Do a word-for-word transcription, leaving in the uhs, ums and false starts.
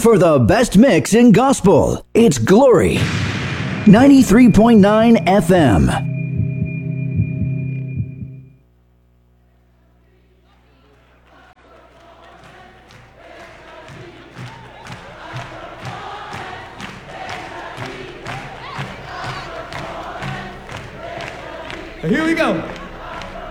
For the best mix in gospel, it's Glory ninety-three point nine F M. Here we go.